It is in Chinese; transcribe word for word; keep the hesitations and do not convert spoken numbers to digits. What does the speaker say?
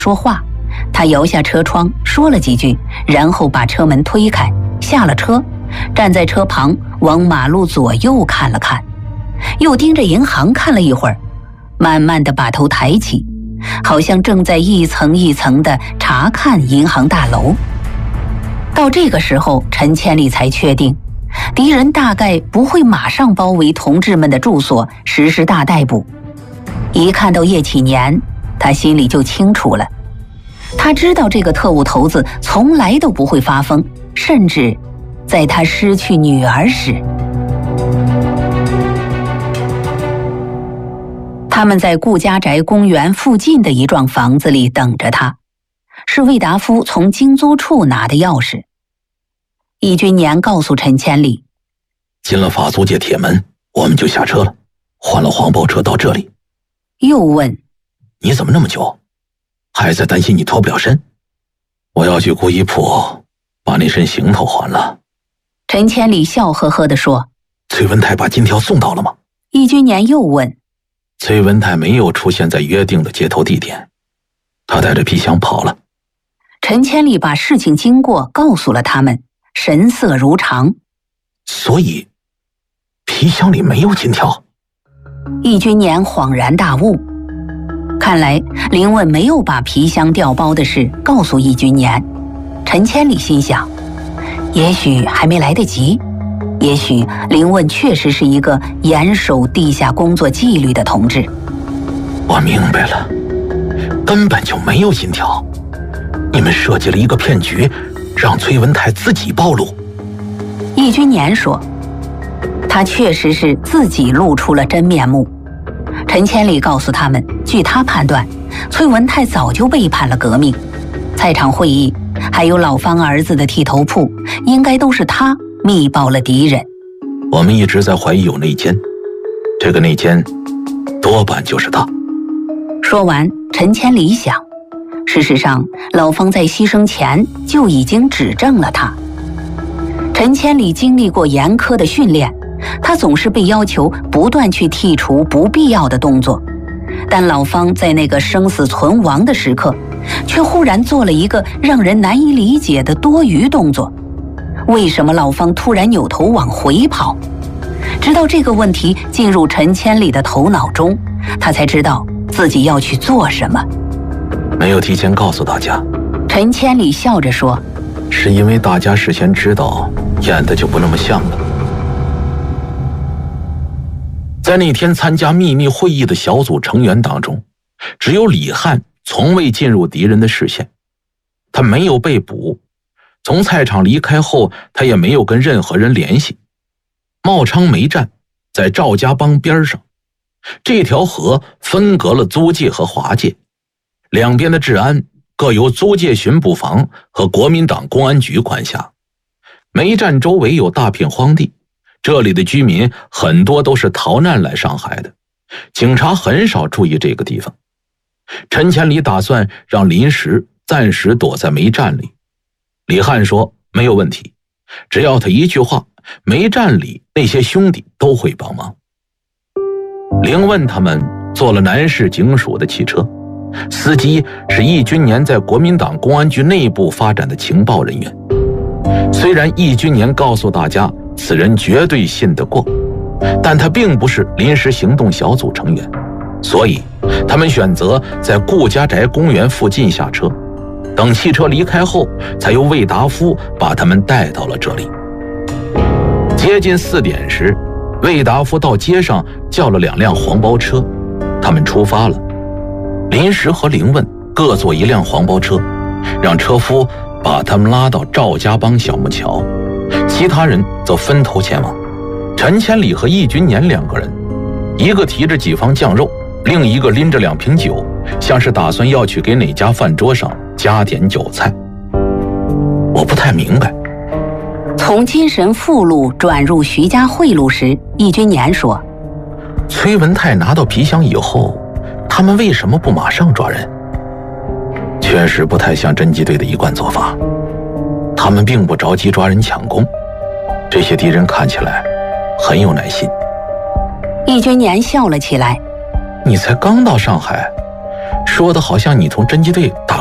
说话，他摇下车窗说了几句，然后把车门推开，下了车，站在车旁往马路左右看了看，又盯着银行看了一会儿，慢慢地把头抬起，好像正在一层一层地查看银行大楼。到这个时候，陈千里才确定敌人大概不会马上包围同志们的住所实施大逮捕。一看到叶启年，他心里就清楚了，他知道这个特务头子从来都不会发疯，甚至在他失去女儿时。他们在顾家宅公园附近的一幢房子里等着他，是魏达夫从经租处拿的钥匙。易君年告诉陈千里， 进了法租界铁门，我们就下车了，换了黄包车到这里。 又问， 你怎么那么久？还在担心你脱不了身？我要去顾一铺把那身行头还了。 陈千里笑呵呵地说， 崔文泰把金条送到了吗？ 易君年又问， 崔文泰没有出现在约定的接头地点，他带着皮箱跑了。 陈千里把事情经过告诉了他们，神色如常。 所以皮箱里没有金条？ 易君年恍然大悟，看来林问没有把皮箱调包的事告诉易君年。陈千里心想，也许还没来得及，也许林问确实是一个严守地下工作纪律的同志。 我明白了，根本就没有金条，你们设计了一个骗局，让崔文泰自己暴露。 易君年说，他确实是自己露出了真面目。陈千里告诉他们，据他判断，崔文泰早就背叛了革命。菜场会议还有老方儿子的剃头铺，应该都是他密报了敌人。 我们一直在怀疑有内奸，这个内奸多半就是他。 说完，陈千里想，事实上老方在牺牲前就已经指证了他。陈千里经历过严苛的训练，他总是被要求不断去剔除不必要的动作，但老方在那个生死存亡的时刻，却忽然做了一个让人难以理解的多余动作。为什么老方突然扭头往回跑？直到这个问题进入陈千里的头脑中，他才知道自己要去做什么。 没有提前告诉大家。 陈千里笑着说， 是因为大家事先知道，演的就不那么像了。在那天参加秘密会议的小组成员当中，只有李汉从未进入敌人的视线，他没有被捕，从菜场离开后，他也没有跟任何人联系。茂昌煤站在赵家浜边上，这条河分隔了租界和华界，两边的治安各由租界巡捕房和国民党公安局管辖。煤站周围有大片荒地，这里的居民很多都是逃难来上海的，警察很少注意这个地方。陈千里打算让临时暂时躲在煤站里。李汉说没有问题，只要他一句话，煤站里那些兄弟都会帮忙。凌问他们坐了南市警署的汽车，司机是易君年在国民党公安局内部发展的情报人员。虽然易君年告诉大家此人绝对信得过，但他并不是临时行动小组成员，所以他们选择在顾家宅公园附近下车，等汽车离开后，才由魏达夫把他们带到了这里。接近四点时，魏达夫到街上叫了两辆黄包车，他们出发了。临时和凌问各坐一辆黄包车，让车夫把他们拉到赵家浜小木桥，其他人则分头前往。陈千里和易君年两个人，一个提着几方酱肉，另一个拎着两瓶酒，像是打算要去给哪家饭桌上加点酒菜。我不太明白。 从金神附路转入徐家汇路时，易君年说， 崔文泰拿到皮箱以后，他们为什么不马上抓人？确实不太像侦缉队的一贯做法，他们并不着急抓人抢功，这些敌人看起来很有耐心。 易君年笑了起来， 你才刚到上海， 说的好像你从侦缉队打